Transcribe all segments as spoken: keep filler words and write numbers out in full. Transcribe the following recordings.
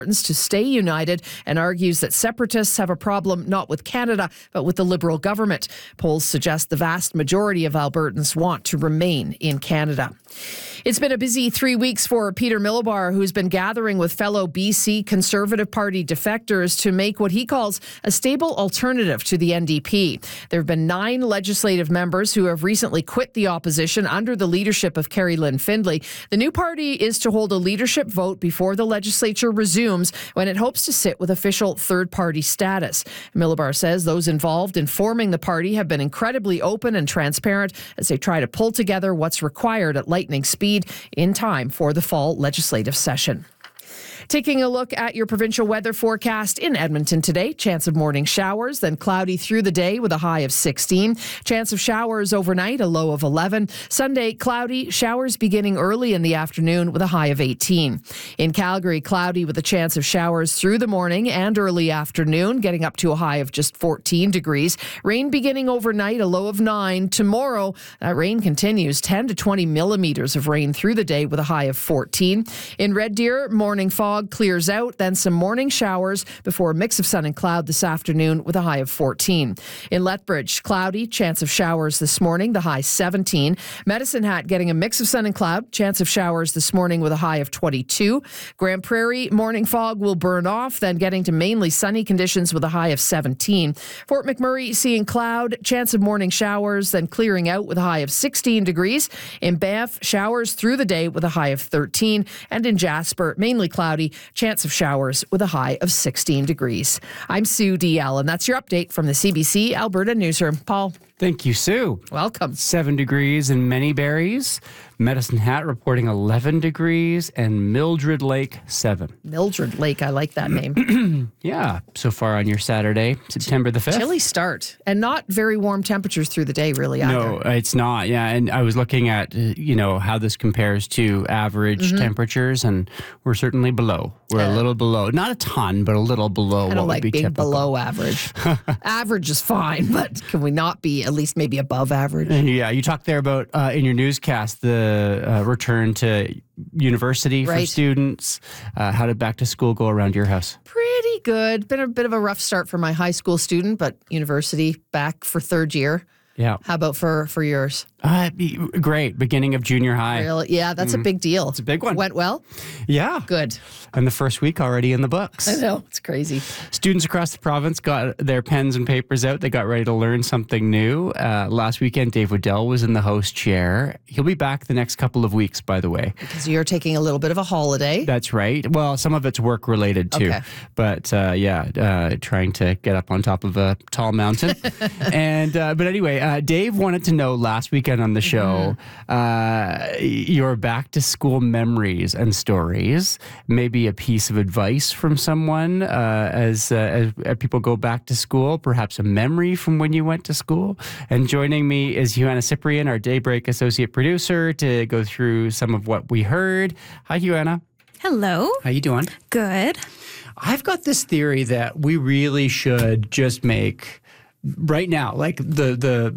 to stay united and argues that separatists have a problem not with Canada, but with the Liberal government. Polls suggest the vast majority of Albertans want to remain in Canada. It's been a busy three weeks for Peter Milobar, who's been gathering with fellow B C Conservative Party defectors to make what he calls a stable alternative to the N D P. There have been nine legislative members who have recently quit the opposition under the leadership of Carrie Lynn Findlay. The new party is to hold a leadership vote before the legislature resumes, when it hopes to sit with official third-party status. Milobar says those involved in forming the party have been incredibly open and transparent as they try to pull together what's required at lightning speed in time for the fall legislative session. Taking a look at your provincial weather forecast in Edmonton today. Chance of morning showers, then cloudy through the day with a high of sixteen. Chance of showers overnight, a low of eleven. Sunday, cloudy, showers beginning early in the afternoon with a high of eighteen. In Calgary, cloudy with a chance of showers through the morning and early afternoon, getting up to a high of just fourteen degrees. Rain beginning overnight, a low of nine. Tomorrow, that rain continues, ten to twenty millimeters of rain through the day with a high of fourteen. In Red Deer, morning fog clears out, then some morning showers before a mix of sun and cloud this afternoon with a high of fourteen. In Lethbridge, cloudy, chance of showers this morning, the high seventeen. Medicine Hat getting a mix of sun and cloud, chance of showers this morning with a high of twenty-two. Grand Prairie, morning fog will burn off, then getting to mainly sunny conditions with a high of seventeen. Fort McMurray seeing cloud, chance of morning showers, then clearing out with a high of sixteen degrees. In Banff, showers through the day with a high of thirteen. And in Jasper, mainly cloudy, chance of showers with a high of sixteen degrees. I'm Sue D. Allen. That's your update from the C B C Alberta Newsroom. Paul. Thank you, Sue. Welcome. Seven degrees in Manyberries. Medicine Hat reporting eleven degrees, and Mildred Lake, seven. Mildred Lake, I like that name. Yeah, so far on your Saturday, September the fifth. Chilly start, and not very warm temperatures through the day, really, either. No, it's not, yeah, and I was looking at, uh, you know, how this compares to average mm-hmm. temperatures, and we're certainly below. We're uh, a little below, not a ton, but a little below what I don't would like be being typical. Below average. Average is fine, but can we not be at least maybe above average? Yeah, you talked there about, uh, in your newscast, the uh, return to university right. for students. Uh, how did back to school go around your house? Pretty good. Been a bit of a rough start for my high school student, but university back for third year. Yeah. How about for, for yours? Uh, great. Beginning of junior high. Really? Yeah, that's mm. a big deal. It's a big one. Went well? Yeah. Good. And the first week already in the books. I know. It's crazy. Students across the province got their pens and papers out. They got ready to learn something new. Uh, last weekend, Dave Waddell was in the host chair. He'll be back the next couple of weeks, by the way. Because you're taking a little bit of a holiday. That's right. Well, some of it's work related too. Okay. But uh, yeah, uh, trying to get up on top of a tall mountain. and uh, But anyway, uh, Dave wanted to know last weekend on the show, mm-hmm. uh, your back to school memories and stories, maybe a piece of advice from someone uh, as, uh, as as people go back to school, perhaps a memory from when you went to school. And joining me is Joanna Cyprian, our Daybreak associate producer, to go through some of what we heard. Hi, Joanna. Hello. How you doing? Good. I've got this theory that we really should just make right now, like the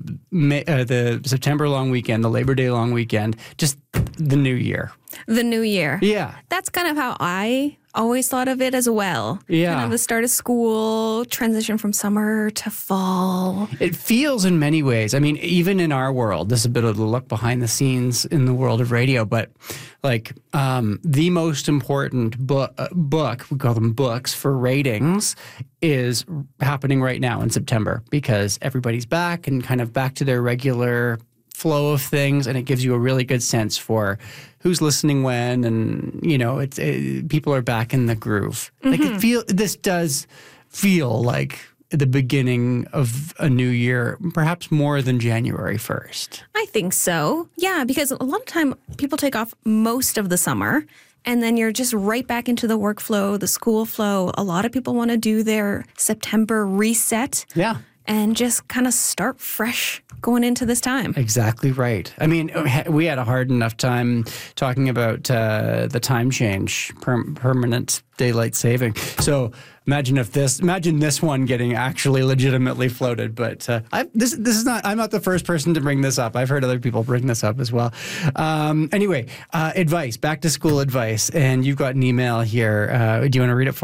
the uh, the September long weekend, the Labor Day long weekend, just the new year. The new year. Yeah. That's kind of how I always thought of it as well. Yeah. Kind of the start of school, transition from summer to fall. It feels in many ways, I mean, even in our world, this is a bit of the look behind the scenes in the world of radio, but like um, the most important book, uh, book, we call them books for ratings, is happening right now in September because everybody's back and kind of back to their regular flow of things, and it gives you a really good sense for who's listening when, and you know, it's it, people are back in the groove. Mm-hmm. Like it feel this does feel like the beginning of a new year, perhaps more than January first. I think so. Yeah, because a lot of time people take off most of the summer. And then you're just right back into the workflow, the school flow. A lot of people want to do their September reset. Yeah. and just kind of start fresh going into this time. Exactly right. I mean, we had a hard enough time talking about uh, the time change, per- permanent daylight saving. So imagine if this, imagine this one getting actually legitimately floated. But uh, I, this, this is not. I'm not the first person to bring this up. I've heard other people bring this up as well. Um, anyway, uh, advice, back to school advice, and you've got an email here. Uh, do you want to read it for?